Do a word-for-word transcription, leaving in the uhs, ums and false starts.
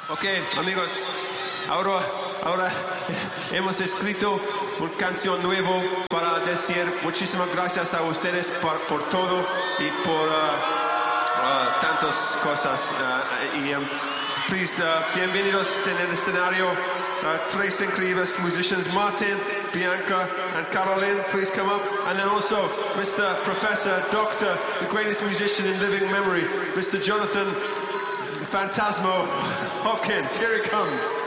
Ok, amigos, ahora, ahora hemos escrito una canción nueva para decir muchísimas gracias a ustedes por, por todo y por uh, uh, tantas cosas. Uh, y, um, please, uh, bienvenidos en el escenario. Uh, tres increíbles musicians, Martin, Bianca, and Caroline, please come up. And then also Mister Professor, Doctor, the greatest musician in living memory, Mister Jonathan Phantasmo Hopkins. Here he comes.